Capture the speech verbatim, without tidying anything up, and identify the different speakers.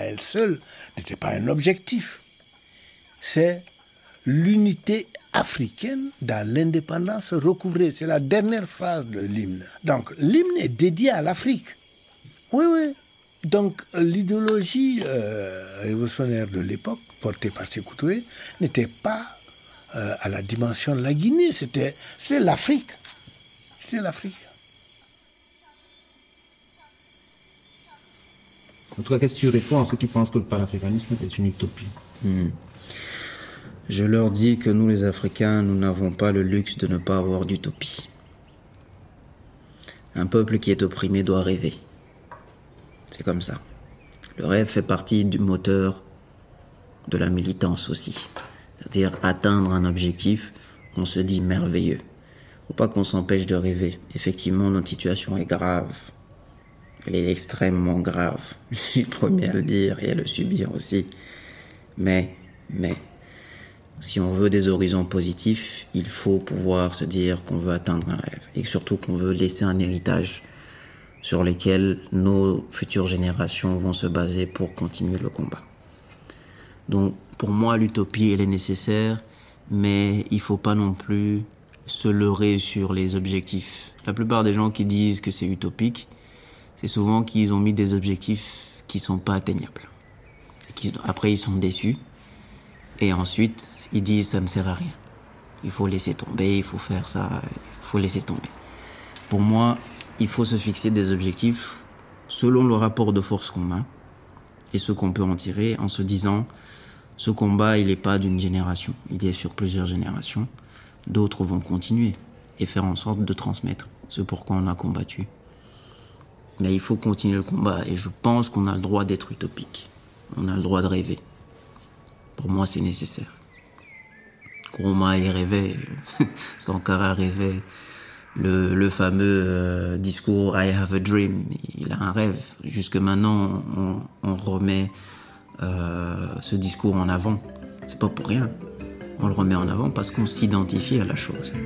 Speaker 1: à elle seule, n'était pas un objectif. C'est l'unité africaine dans l'indépendance recouvrée. C'est la dernière phrase de l'hymne. Donc, l'hymne est dédié à l'Afrique. Oui, oui. Donc, l'idéologie euh, révolutionnaire de l'époque, portée par Sékou Touré, n'était pas euh, à la dimension de la Guinée. C'était, c'était l'Afrique. C'était l'Afrique.
Speaker 2: En tout cas, qu'est-ce que tu réponds à ceux qui pensent que le panafricanisme est une utopie?
Speaker 3: hmm. Je leur dis que nous, les Africains, nous n'avons pas le luxe de ne pas avoir d'utopie. Un peuple qui est opprimé doit rêver. C'est comme ça. Le rêve fait partie du moteur de la militance aussi. C'est-à-dire atteindre un objectif qu'on se dit merveilleux. Faut pas qu'on s'empêche de rêver. Effectivement, notre situation est grave. Elle est extrêmement grave. Je suis le premier à le dire et à le subir aussi. Mais, mais, si on veut des horizons positifs, il faut pouvoir se dire qu'on veut atteindre un rêve. Et surtout qu'on veut laisser un héritage sur lequel nos futures générations vont se baser pour continuer le combat. Donc, pour moi, l'utopie, elle est nécessaire, mais il faut pas non plus se leurrer sur les objectifs. La plupart des gens qui disent que c'est utopique, c'est souvent qu'ils ont mis des objectifs qui sont pas atteignables. Et qui, après, ils sont déçus. Et ensuite, ils disent ça ne sert à rien. Il faut laisser tomber, il faut faire ça, il faut laisser tomber. Pour moi, il faut se fixer des objectifs selon le rapport de force qu'on a et ce qu'on peut en tirer en se disant ce combat, il n'est pas d'une génération, il est sur plusieurs générations. D'autres vont continuer et faire en sorte de transmettre ce pourquoi on a combattu. Mais il faut continuer le combat et je pense qu'on a le droit d'être utopique. On a le droit de rêver. Pour moi, c'est nécessaire. Nkrumah, il rêvait, Sankara rêvait. Le, le fameux euh, discours « I have a dream », il a un rêve. Jusque maintenant, on, on remet euh, ce discours en avant. C'est pas pour rien. On le remet en avant parce qu'on s'identifie à la chose.